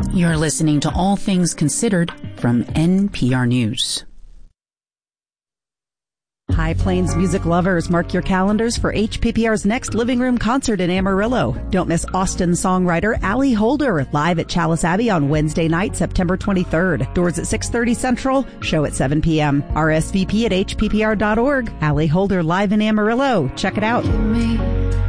You're listening to All Things Considered from NPR News. High Plains music lovers, mark your calendars for HPPR's next Living Room concert in Amarillo. Don't miss Austin songwriter Allie Holder live at Chalice Abbey on Wednesday night, September 23rd. Doors at 6:30 Central, show at 7 p.m. RSVP at hppr.org. Allie Holder live in Amarillo. Check it out.